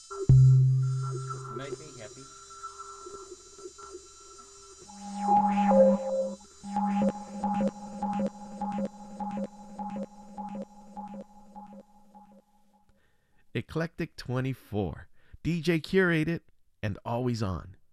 Make me happy. Eclectic 24, DJ curated and always on.